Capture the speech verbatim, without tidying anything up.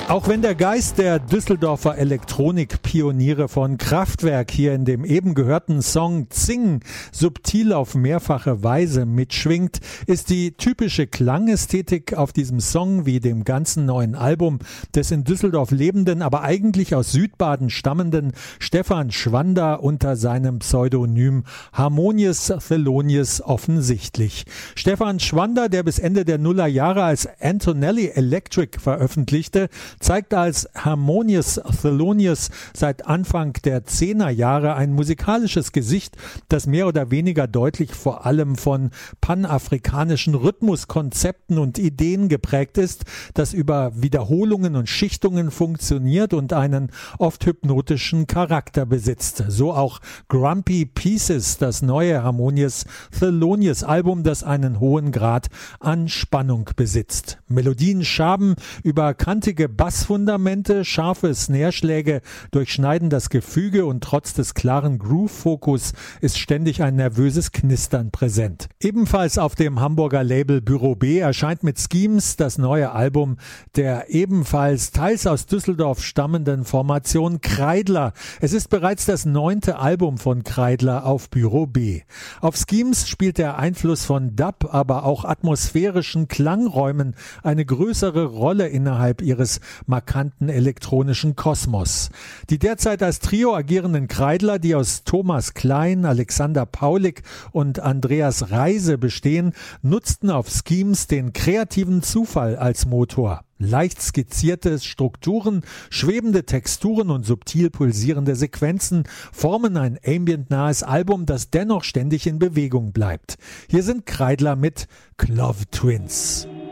Auch wenn der Geist der Düsseldorfer Elektronikpioniere von Kraftwerk hier in dem eben gehörten Song Zing subtil auf mehrfache Weise mitschwingt, ist die typische Klangästhetik auf diesem Song wie dem ganzen neuen Album des in Düsseldorf lebenden, aber eigentlich aus Südbaden stammenden Stefan Schwander unter seinem Pseudonym Harmonious Thelonious offensichtlich. Stefan Schwander, der bis Ende der Nullerjahre als Antonelli Electric veröffentlichte, zeigt als Harmonious Thelonious seit Anfang der Zehnerjahre ein musikalisches Gesicht, das mehr oder weniger deutlich vor allem von panafrikanischen Rhythmuskonzepten und Ideen geprägt ist, das über Wiederholungen und Schichtungen funktioniert und einen oft hypnotischen Charakter besitzt. So auch Grumpy Pieces, das neue Harmonious Thelonious Album, das einen hohen Grad an Spannung besitzt. Melodien schaben über kantige Bassfundamente, scharfe Snareschläge durchschneiden das Gefüge und trotz des klaren Groove-Fokus ist ständig ein nervöses Knistern präsent. Ebenfalls auf dem Hamburger Label Büro B erscheint mit Schemes das neue Album der ebenfalls teils aus Düsseldorf stammenden Formation Kreidler. Es ist bereits das neunte Album von Kreidler auf Büro B. Auf Schemes spielt der Einfluss von Dub, aber auch atmosphärischen Klangräumen eine größere Rolle innerhalb ihres markanten elektronischen Kosmos. Die derzeit als Trio agierenden Kreidler, die aus Thomas Klein, Alexander Paulik und Andreas Reise bestehen, nutzten auf Schemes den kreativen Zufall als Motor. Leicht skizzierte Strukturen, schwebende Texturen und subtil pulsierende Sequenzen formen ein ambient-nahes Album, das dennoch ständig in Bewegung bleibt. Hier sind Kreidler mit Clove Twins.